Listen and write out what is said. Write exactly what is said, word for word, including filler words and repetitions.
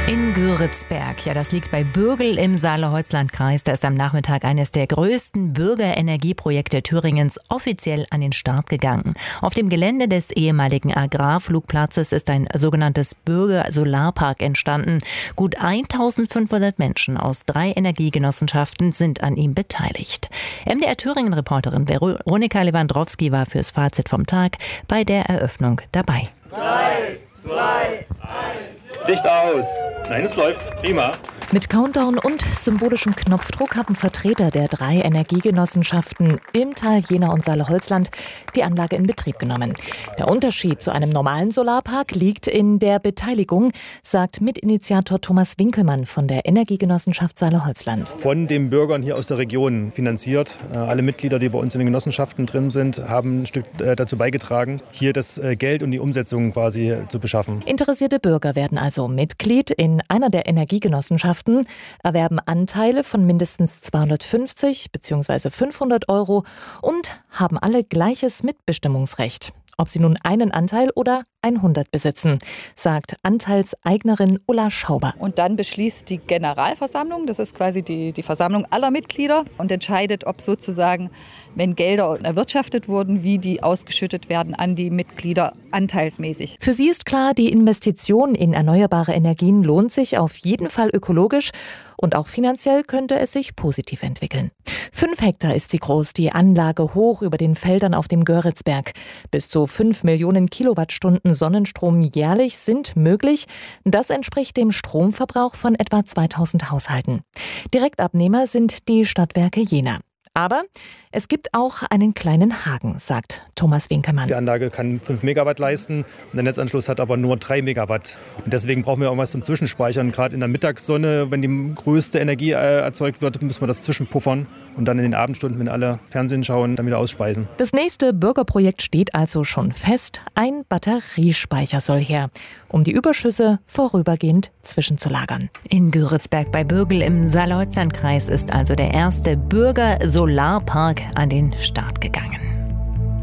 In Göritzberg, ja, das liegt bei Bürgel im Saale-Holzland-Kreis. Da ist am Nachmittag eines der größten Bürgerenergieprojekte Thüringens offiziell an den Start gegangen. Auf dem Gelände des ehemaligen Agrarflugplatzes ist ein sogenanntes Bürgersolarpark entstanden. Gut eintausendfünfhundert Menschen aus drei Energiegenossenschaften sind an ihm beteiligt. M D R Thüringen-Reporterin Veronika Lewandowski war fürs Fazit vom Tag bei der Eröffnung dabei. Drei, zwei, eins. Licht aus. Nein, es läuft. Prima. Mit Countdown und symbolischem Knopfdruck haben Vertreter der drei Energiegenossenschaften Ilmtal, Jena und Saale-Holzland die Anlage in Betrieb genommen. Der Unterschied zu einem normalen Solarpark liegt in der Beteiligung, sagt Mitinitiator Thomas Winkelmann von der Energiegenossenschaft Saale-Holzland. Von den Bürgern hier aus der Region finanziert. Alle Mitglieder, die bei uns in den Genossenschaften drin sind, haben ein Stück dazu beigetragen, hier das Geld und die Umsetzung quasi zu beschaffen. Interessierte Bürger werden also Mitglied in einer der Energiegenossenschaften, erwerben Anteile von mindestens zweihundertfünfzig bzw. fünfhundert Euro und haben alle gleiches Mitbestimmungsrecht. Ob sie nun einen Anteil oder hundert besitzen, sagt Anteilseignerin Ulla Schauber. Und dann beschließt die Generalversammlung, das ist quasi die, die Versammlung aller Mitglieder, und entscheidet, ob sozusagen, wenn Gelder erwirtschaftet wurden, wie die ausgeschüttet werden an die Mitglieder anteilsmäßig. Für sie ist klar, die Investition in erneuerbare Energien lohnt sich auf jeden Fall ökologisch und auch finanziell könnte es sich positiv entwickeln. Fünf Hektar ist sie groß, die Anlage hoch über den Feldern auf dem Göritzberg. Bis zu fünf Millionen Kilowattstunden Sonnenstrom jährlich sind möglich. Das entspricht dem Stromverbrauch von etwa zweitausend Haushalten. Direktabnehmer sind die Stadtwerke Jena. Aber es gibt auch einen kleinen Haken, sagt Thomas Winkelmann. Die Anlage kann fünf Megawatt leisten und der Netzanschluss hat aber nur drei Megawatt. Und deswegen brauchen wir irgendwas zum Zwischenspeichern. Gerade in der Mittagssonne, wenn die größte Energie äh, erzeugt wird, müssen wir das zwischenpuffern und dann in den Abendstunden, wenn alle Fernsehen schauen, dann wieder ausspeisen. Das nächste Bürgerprojekt steht also schon fest. Ein Batteriespeicher soll her, um die Überschüsse vorübergehend zwischenzulagern. In Göritzberg bei Bürgel im Saale-Holzland-Kreis ist also der erste Bürgersolarpark an den Start gegangen.